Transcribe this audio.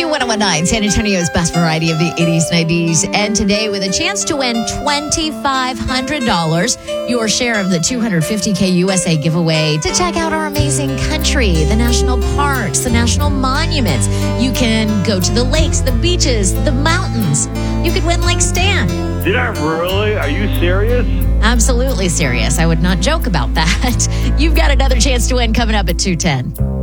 New 101.9, San Antonio's best variety of the 80s, 90s. And today, with a chance to win $2,500, your share of the $250K USA giveaway to check out our amazing country, the national parks, the national monuments. You can go to the lakes, the beaches, the mountains. You could win like Stan. Did I really? Are you serious? Absolutely serious. I would not joke about that. You've got another chance to win coming up at 2:10.